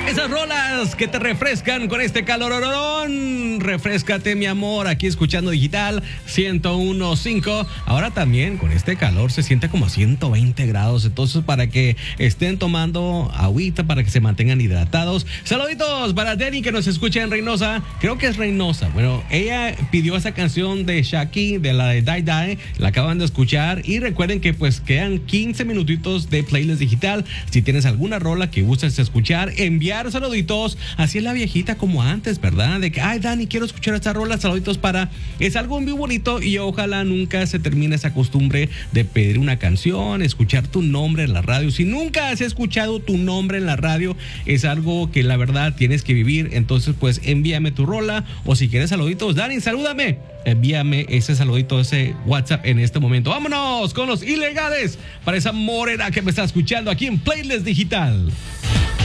Esas rolas que te refrescan con este calororón. Refréscate, mi amor, aquí escuchando Digital 101.5. Ahora también con este calor se siente como 120 grados. Entonces, para que estén tomando agüita, para que se mantengan hidratados. Saluditos para Denny, que nos escucha en Reynosa. Creo que es Reynosa. Bueno, ella pidió esa canción de Shaki, de la de Die Die. La acaban de escuchar. Y recuerden que pues quedan 15 minutitos de playlist digital. Si tienes alguna rola que gustes escuchar, enviar saluditos. Así es la viejita como antes, ¿verdad? De que, ay, Dani, quiero escuchar esta rola. Saluditos para... Es algo muy bonito y ojalá nunca se termine esa costumbre de pedir una canción, escuchar tu nombre en la radio. Si nunca has escuchado tu nombre en la radio, es algo que la verdad tienes que vivir. Entonces, pues, envíame tu rola o si quieres saluditos, Dani, salúdame. Envíame ese saludito, ese WhatsApp en este momento. Vámonos con los ilegales para esa morena que me está escuchando aquí en Playlist Digital.